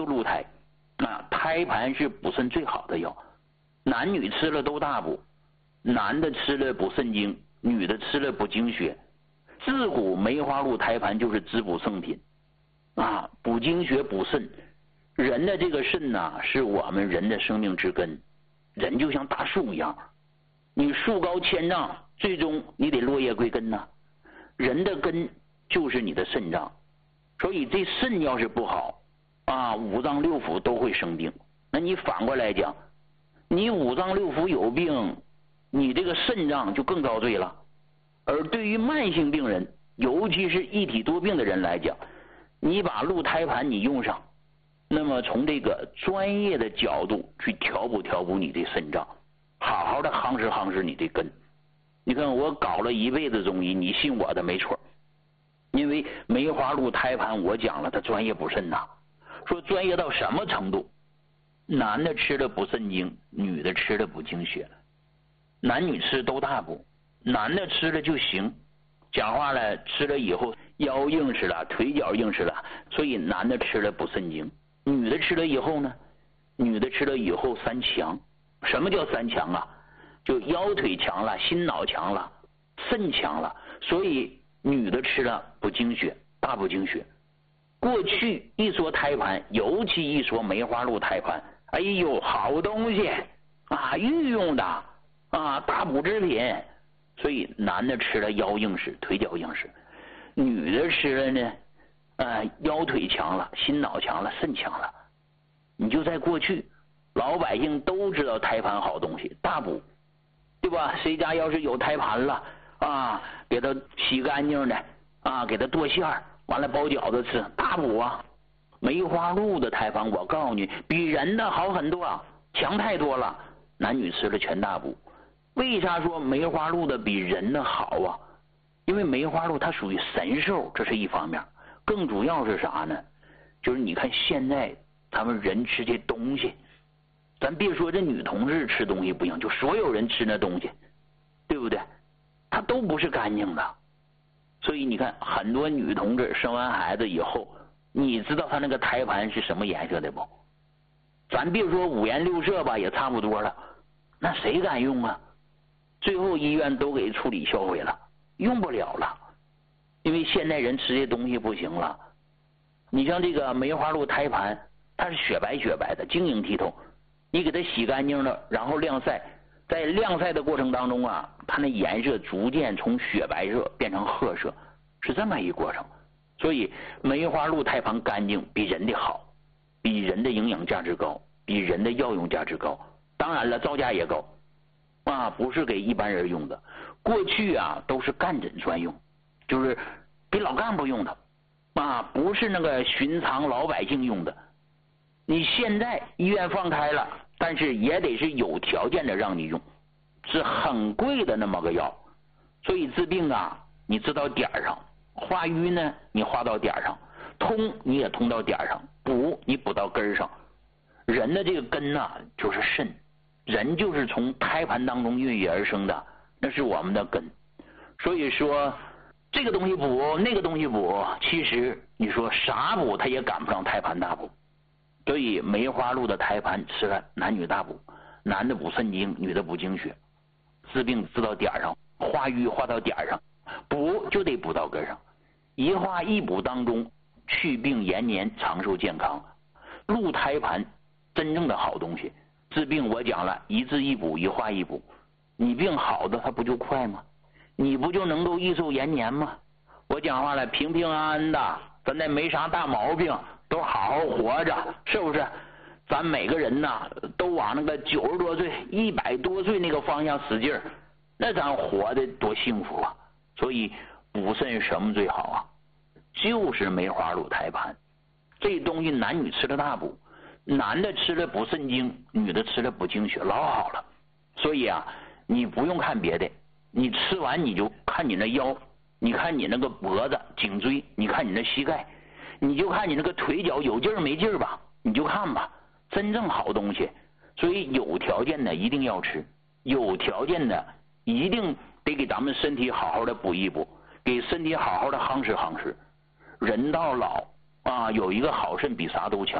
就鹿胎啊，胎盘是补肾最好的药，男女吃了都大补，男的吃了补肾精，女的吃了补精血。自古梅花鹿胎盘就是滋补圣品啊，补精血补肾。人的这个肾呐，是我们人的生命之根。人就像大树一样，你树高千丈，最终你得落叶归根呐。人的根就是你的肾脏，所以这肾要是不好啊，五脏六腑都会生病。那你反过来讲，你五脏六腑有病，你这个肾脏就更遭罪了。而对于慢性病人，尤其是一体多病的人来讲，你把鹿胎盘你用上，那么从这个专业的角度去调补你的肾脏，好好的夯实你的根。你看我搞了一辈子中医，你信我的没错，因为梅花鹿胎盘我讲了，它专业补肾呐。说专业到什么程度？男的吃了补肾精，女的吃了补精血，男女吃都大补。男的吃了就行，讲话了吃了以后腰硬实了，腿脚硬实了，所以男的吃了补肾精。女的吃了以后呢，女的吃了以后三强。什么叫三强啊？就腰腿强了，心脑强了，肾强了，所以女的吃了补精血，大补精血。过去一说胎盘，尤其一说梅花鹿胎盘，哎呦好东西啊，御用的啊，大补之品。所以男的吃了腰硬实，腿脚硬实，女的吃了呢腰腿强了，心脑强了，肾强了。你就在过去老百姓都知道胎盘好东西，大补，对吧？谁家要是有胎盘了啊，给他洗干净的啊，给他剁馅儿，完了包饺子吃，大补啊。梅花鹿的胎盘我告诉你比人的好很多啊，强太多了，男女吃了全大补。为啥说梅花鹿的比人的好啊？因为梅花鹿它属于神兽，这是一方面，更主要是啥呢？就是你看现在他们人吃这东西，咱别说这女同志吃东西不行，就所有人吃那东西，对不对？它都不是干净的。所以你看很多女同志生完孩子以后，你知道她那个胎盘是什么颜色的不？咱别说五颜六色吧，也差不多了，那谁敢用啊？最后医院都给处理销毁了，用不了了，因为现代人吃这东西不行了。你像这个梅花鹿胎盘，它是雪白的，晶莹剔透，你给它洗干净了，然后晾晒，在晾晒的过程当中啊，它那颜色逐渐从雪白色变成褐色，是这么一过程。所以梅花鹿胎盘干净比人的好，比人的营养价值高，比人的药用价值高，当然了造价也高啊，不是给一般人用的。过去啊都是干诊专用，就是给老干部用的啊，不是那个寻常老百姓用的。你现在医院放开了，但是也得是有条件的让你用，是很贵的那么个药。所以治病啊，你治到点上，化瘀呢你化到点上，通你也通到点上，补你补到根上。人的这个根啊就是肾，人就是从胎盘当中孕育而生的，那是我们的根。所以说这个东西补那个东西补，其实你说啥补它也赶不上胎盘大补。所以梅花鹿的胎盘吃了男女大补，男的补肾精，女的补精血，治病治到点上，化瘀化到点上，补就得补到根上，一化一补当中去病延年，长寿健康。鹿胎盘真正的好东西，治病我讲了，一治一补，一化一补，你病好的它不就快吗？你不就能够益寿延年吗？我讲话了，平平安安的，咱这没啥大毛病，都好好活着，是不是？咱每个人呐都往那个90多岁100多岁那个方向使劲儿，那咱活得多幸福啊。所以补肾什么最好啊？就是梅花鹿胎盘。这东西男女吃了大补，男的吃了补肾精，女的吃了补精血，老好了。所以啊，你不用看别的，你吃完你就看你那腰，你看你那个脖子颈椎，你看你那膝盖，你就看你那个腿脚有劲儿没劲儿吧，你就看吧，真正好东西。所以有条件的一定要吃，有条件的一定得给咱们身体好好的补一补，给身体好好的夯实夯实。人到老啊，有一个好肾比啥都强。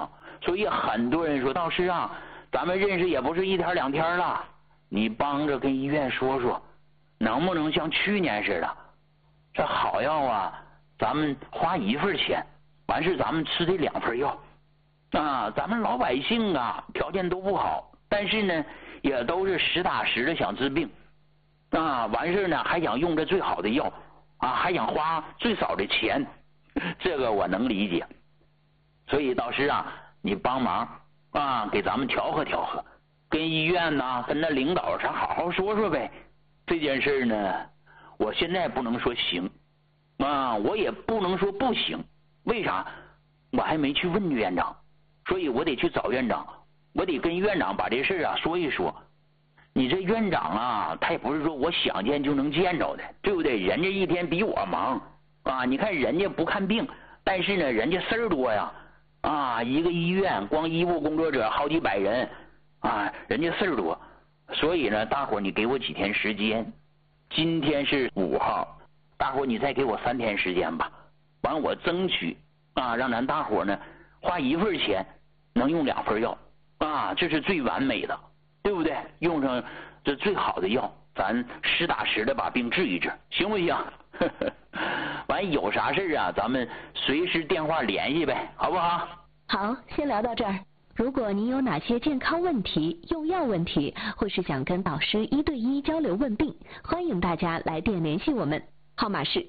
所以很多人说，道士啊，咱们认识也不是1天2天了，你帮着跟医院说说，能不能像去年似的，这好药啊，咱们花1份钱，完事咱们吃这2份药啊。咱们老百姓啊，条件都不好，但是呢，也都是实打实的想治病啊。完事呢，还想用这最好的药啊，还想花最少的钱，这个我能理解。所以道士啊，你帮忙啊，给咱们调和调和，跟医院呐，跟那领导咱好好说说呗。这件事呢，我现在不能说行啊，我也不能说不行。为啥？我还没去问院长，所以我得去找院长，我得跟院长把这事啊说一说。你这院长啊，他也不是说我想见就能见着的，对不对？人家一天比我忙啊，你看人家不看病，但是呢，人家事儿多呀。啊，一个医院光医务工作者好几百人啊，人家事儿多，所以呢，大伙你给我几天时间，今天是5号，大伙你再给我3天时间吧，完我争取啊，让咱大伙呢花1份钱能用2份药啊，这是最完美的，对不对？用上这最好的药，咱实打实的把病治一治，行不行？完有啥事啊，咱们随时电话联系呗，好不好？ 好，先聊到这儿。如果您有哪些健康问题、用药问题，或是想跟导师1对1交流问病，欢迎大家来电联系我们，号码是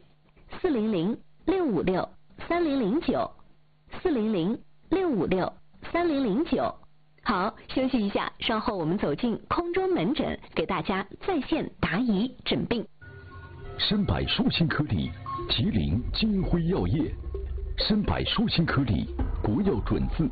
400-656-3009，400-656-3009。好，休息一下，稍后我们走进空中门诊，给大家在线答疑诊病。 参百舒心颗粒，吉林金辉药业。参百舒心颗粒，国药准字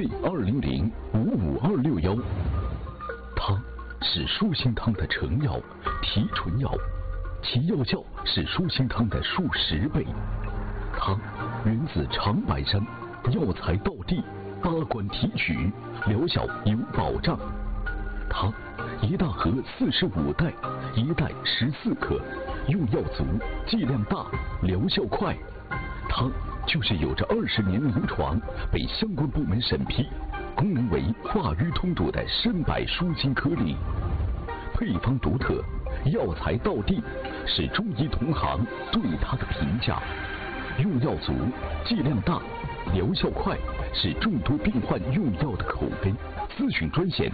Z200-55261。它是舒心汤的成药、提纯药，其药效是舒心汤的数10倍。它源自长白山，药材到地，8关提取，疗效有保障。它1大盒45袋，1袋14克，用药足，剂量大，疗效快。它就是有着20年临床，被相关部门审批，功能为化瘀通堵的参百舒心颗粒。配方独特，药材到地，是中医同行对它的评价。用药足，剂量大，疗效快，是众多病患用药的口碑。咨询专线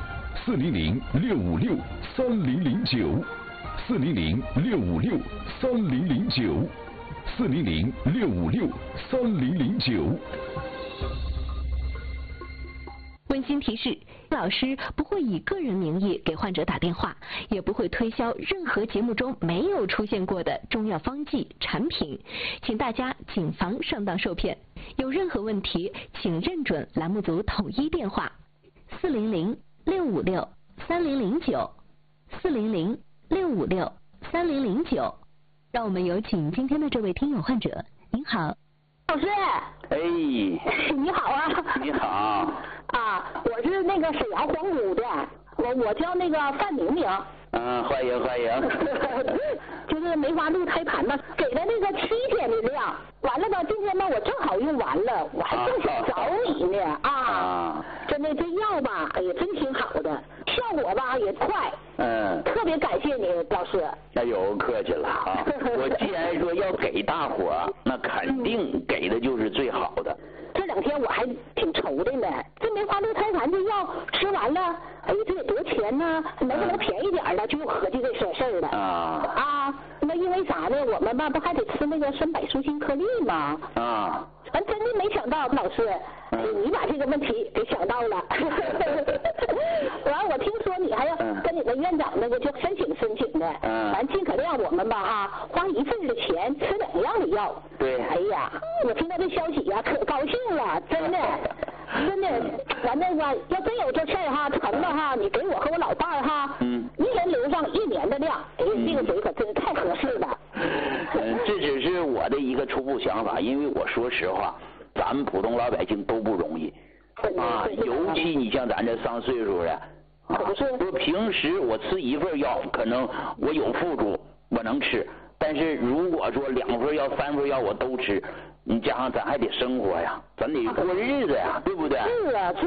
400-656-3009，400-656-3009，400-656-3009。 温馨提示：老师不会以个人名义给患者打电话，也不会推销任何节目中没有出现过的中药方剂产品，请大家谨防上当受骗。有任何问题，请认准栏目组统一电话：400-656-3009，400-656-3009。让我们有请今天的这位听友患者。您好， 老师。 哎， 你好啊。 你好。 啊，我是那个沈阳黄姑的，我叫那个范明明。 欢迎欢迎。 就是梅花鹿胎盘嘛，给了那个7天的量，完了吧，今天吧我正好用完了，我还正想找你呢啊。真的这药吧，哎呀，真挺好的，效果吧也快。特别感谢你，老师。 哎呦，客气了啊！我既然说要给大伙，那肯定给的就是最好的。 这2天我还挺愁的呢，这梅花鹿胎盘这药吃完了，哎呀，这得多钱呢？能不能便宜点的？就合计这事儿了。那因为啥呢？我们吧不还得吃那个参百舒心颗粒吗？真的没想到，老师，你把这个问题给想到了。完，我听说你还要跟你们院长那个就申请的，完尽可量我们吧花1份的钱吃2样的药。 对。 哎呀，我听到这消息呀，可高兴了，真的。真的，完那个要真有这事儿成了你给我和我老伴儿一人留上1年的量，哎，这个嘴可真是太合适了。 这只是我的一个初步想法，因为我说实话，咱们普通老百姓都不容易尤其你像咱这上岁数的说平时我吃1份药，可能我有副作用我能吃，但是如果说2份药、3份药我都吃，你加上咱还得生活呀，咱得过日子呀，对不对？ 是啊，是